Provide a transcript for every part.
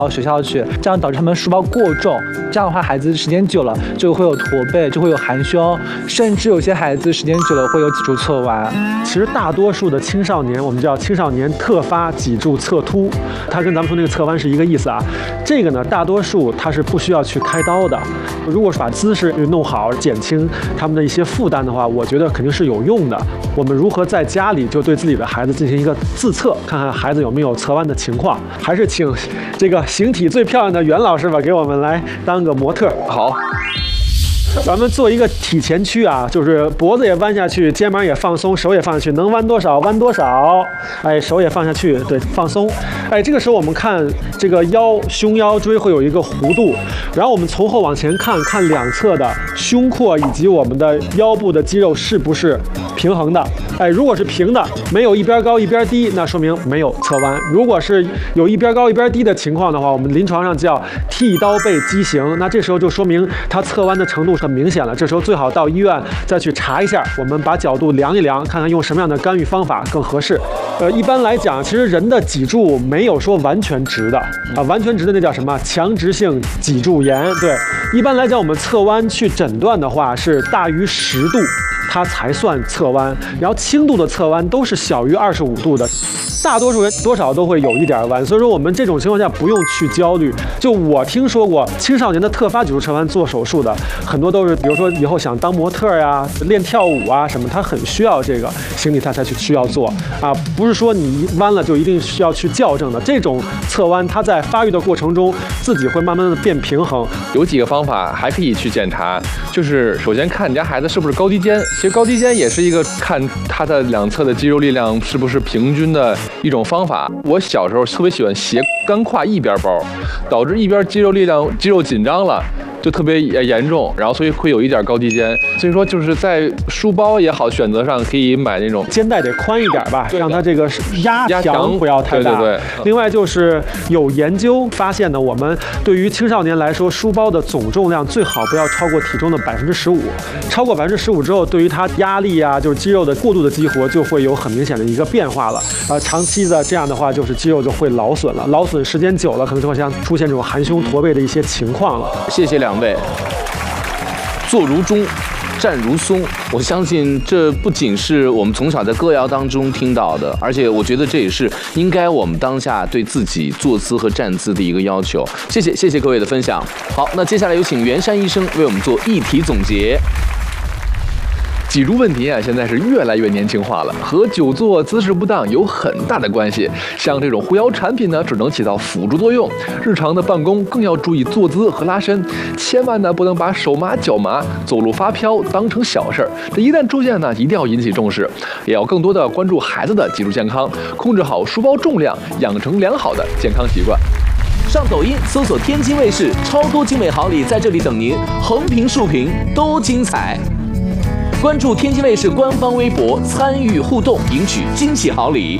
到学校去，这样导致他们书包过重。这样的话，孩子时间久了就会有驼背，就会有含胸，甚至有些孩子时间久了会有脊柱侧弯。 其实大多数的青少年，我们叫青少年特发脊柱侧凸，它跟咱们说那个侧弯是一个意思啊。这个呢，大多数它是不需要去开刀的。如果是把姿势弄好，减轻他们的一些负担的话，我觉得肯定是有用的。我们如何在家里就对自己的孩子进行一个自测，看看孩子有没有侧弯的情况？还是请这个形体最漂亮的袁老师吧，给我们来当个模特。 好。 咱们做一个体前屈啊，就是脖子也弯下去，肩膀也放松，手也放下去，能弯多少弯多少。哎，手也放下去，对，放松。哎，这个时候我们看这个胸腰椎会有一个弧度，然后我们从后往前看，看两侧的胸廓以及我们的腰部的肌肉是不是平衡的。哎，如果是平的，没有一边高一边低，那说明没有侧弯。如果是有一边高一边低的情况的话，我们临床上叫剃刀背畸形，那这时候就说明它侧弯的程度很明显了。这时候最好到医院再去查一下，我们把角度量一量，看看用什么样的干预方法更合适。一般来讲，其实人的脊柱没有说完全直的啊，完全直的那叫什么强直性脊柱炎。对，一般来讲，我们侧弯去诊断的话是大于10度，它才算侧弯，然后轻度的侧弯都是小于25度的。大多数人多少都会有一点弯，所以说我们这种情况下不用去焦虑。就我听说过青少年的特发脊柱侧弯做手术的，很多都是比如说以后想当模特呀、练跳舞啊什么，他很需要这个形体，他才去需要做啊，不是说你弯了就一定需要去校正的。这种侧弯，它在发育的过程中自己会慢慢的变平衡。 有几个方法还可以去检查，就是首先看你家孩子是不是高低肩，其实高低肩也是一个看他的两侧的肌肉力量是不是平均的一种方法。我小时候特别喜欢斜干挎一边包，导致一边肌肉紧张了，就特别严重，然后所以会有一点高低肩。所以说就是在书包也好选择上可以买那种肩带得宽一点吧，让它这个压强不要太大。 对。 另外就是有研究发现呢，我们对于青少年来说，书包的总重量最好不要超过体重的15%，超过15%之后，对于他压力啊，就是肌肉的过度的激活，就会有很明显的一个变化了。长期的这样的话，就是肌肉就会劳损了，劳损时间久了，可能就会出现这种含胸驼背的一些情况了。 谢谢两位。坐如钟，站如松，我相信这不仅是我们从小在歌谣当中听到的，而且我觉得这也是应该我们当下对自己坐姿和站姿的一个要求。谢谢各位的分享。好，那接下来有请袁山医生为我们做议题总结。 脊柱问题啊，现在是越来越年轻化了，和久坐姿势不当有很大的关系。像这种护腰产品呢，只能起到辅助作用，日常的办公更要注意坐姿和拉伸，千万呢不能把手麻脚麻、走路发飘当成小事儿。这一旦出现呢，一定要引起重视，也要更多的关注孩子的脊柱健康，控制好书包重量，养成良好的健康习惯。 上抖音搜索天津卫视，超多精美好礼在这里等您，横屏竖屏都精彩。关注天津卫视官方微博，参与互动，赢取惊喜好礼。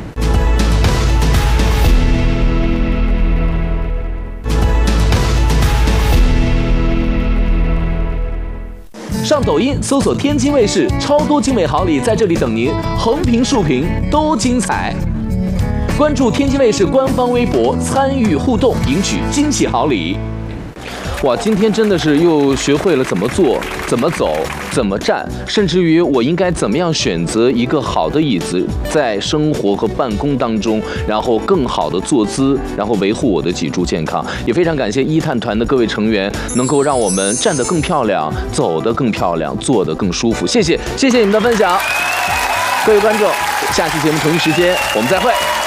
上抖音搜索天津卫视，超多精美好礼在这里等您，横屏竖屏都精彩。关注天津卫视官方微博，参与互动，赢取惊喜好礼。哇，今天真的是又学会了怎么坐、怎么走、怎么站，甚至于我应该怎么样选择一个好的椅子，在生活和办公当中，然后更好的坐姿，然后维护我的脊柱健康。也非常感谢一探团的各位成员，能够让我们站得更漂亮，走得更漂亮，坐得更舒服。谢谢你们的分享，各位观众，下期节目同一时间我们再会。